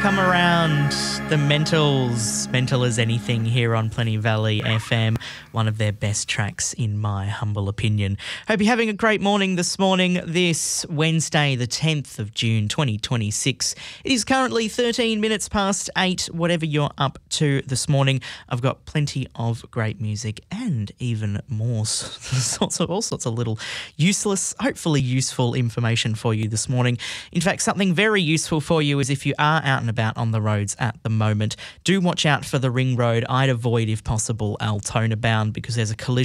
Come around, the Mentals, Mental as Anything here on Plenty Valley FM, one of their best tracks in my humble opinion. Hope you're having a great morning this morning, this Wednesday the 10th of June 2026. It is currently 13 minutes past 8, whatever you're up to this morning. I've got plenty of great music and even more all sorts of little useless, hopefully useful information for you this morning. In fact, something very useful for you is if you are out and about on the roads at the moment, do watch out for the ring road. I'd avoid, if possible, Altona bound because there's a collision